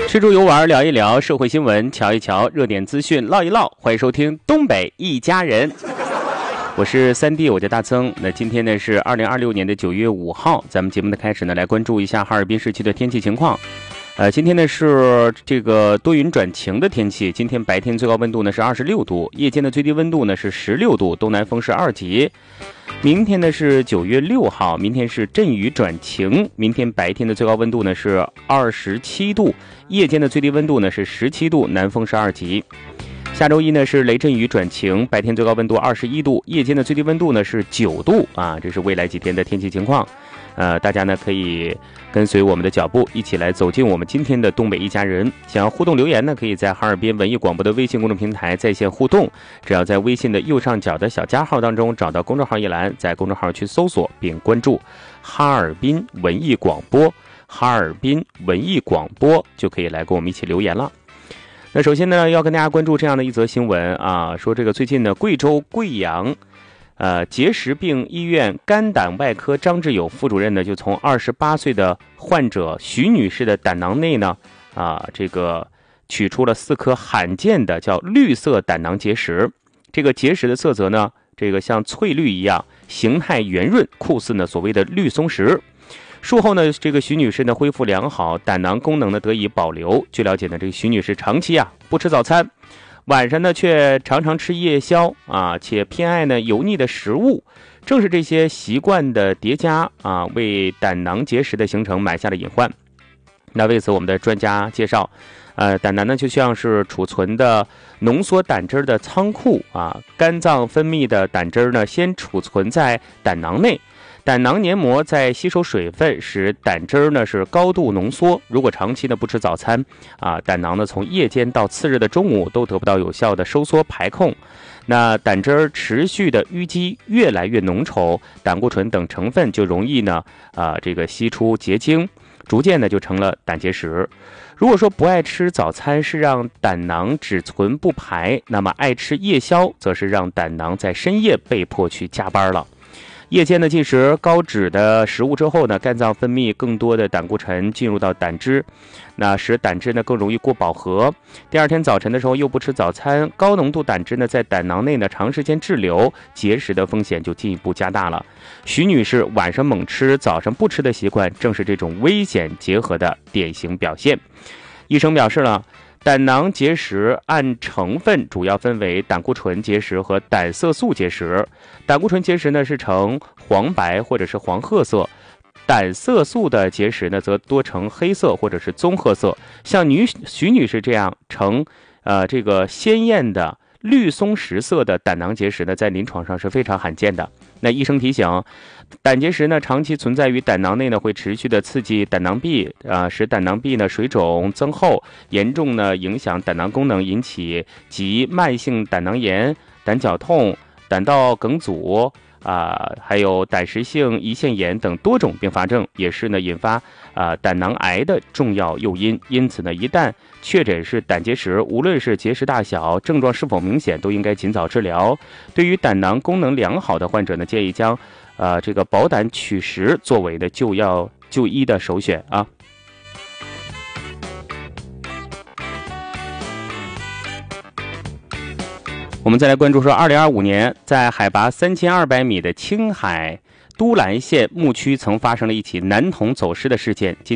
吃住游玩聊一聊，社会新闻瞧一瞧，热点资讯唠一唠。欢迎收听东北一家人，我是3D，我叫大曾。那今天呢是2026年的9月5号，咱们节目的开始呢，来关注一下哈尔滨市区的天气情况。今天呢是这个多云转晴的天气。今天白天最高温度呢是26度，夜间的最低温度呢是16度，东南风是2级。明天呢是9月6号，明天是阵雨转晴。明天白天的最高温度呢是27度，夜间的最低温度呢是17度，南风是2级。下周一呢是雷阵雨转晴，白天最高温度21度，夜间的最低温度呢是9度啊，这是未来几天的天气情况。大家呢可以跟随我们的脚步，一起来走进我们今天的东北一家人。想要互动留言呢，可以在哈尔滨文艺广播的微信公众平台在线互动，只要在微信的右上角的小加号当中找到公众号一栏，在公众号去搜索并关注哈尔滨文艺广播，哈尔滨文艺广播就可以来跟我们一起留言了。那首先呢，要跟大家关注这样的一则新闻啊，说这个最近呢，贵州贵阳结石病医院肝胆外科张志友副主任呢，就从28岁的患者徐女士的胆囊内呢，这个取出了4颗罕见的叫绿色胆囊结石。这个结石的色泽呢，这个像翠绿一样，形态圆润，酷似呢所谓的绿松石。术后呢，这个徐女士呢恢复良好，胆囊功能呢得以保留。据了解呢，这个徐女士长期不吃早餐，晚上呢却常常吃夜宵且偏爱呢油腻的食物。正是这些习惯的叠加为胆囊结石的形成埋下了隐患。那为此我们的专家介绍，胆囊呢就像是储存的浓缩胆汁的仓库肝脏分泌的胆汁呢先储存在胆囊内，胆囊黏膜在吸收水分，使胆汁呢是高度浓缩。如果长期呢不吃早餐胆囊呢从夜间到次日的中午都得不到有效的收缩排空，那胆汁持续的淤积越来越浓稠，胆固醇等成分就容易呢这个析出结晶，逐渐呢就成了胆结石。如果说不爱吃早餐是让胆囊只存不排，那么爱吃夜宵则是让胆囊在深夜被迫去加班了。夜间的进食高脂的食物之后呢，肝脏分泌更多的胆固醇进入到胆汁，那使胆汁呢更容易过饱和。第二天早晨的时候又不吃早餐，高浓度胆汁呢在胆囊内呢长时间滞留，结石的风险就进一步加大了。徐女士晚上猛吃，早上不吃的习惯，正是这种危险结合的典型表现。医生表示了，胆囊结石按成分主要分为胆固醇结石和胆色素结石。胆固醇结石呢是呈黄白或者是黄褐色，胆色素的结石呢则多呈黑色或者是棕褐色。像徐女士这样呈这个鲜艳的绿松石色的胆囊结石呢，在临床上是非常罕见的。那医生提醒，胆结石呢长期存在于胆囊内呢，会持续的刺激胆囊壁使胆囊壁呢水肿增厚，严重呢影响胆囊功能，引起及慢性胆囊炎、胆绞痛、胆道梗阻还有胆石性胰腺炎等多种并发症，也是呢引发胆囊癌的重要诱因。因此呢，一旦确诊是胆结石，无论是结石大小、症状是否明显，都应该尽早治疗。对于胆囊功能良好的患者呢，建议将这个保胆取石作为的就医的首选我们再来关注说，2025年在海拔3200米的青海都兰县牧区曾发生了一起男童走失的事件。今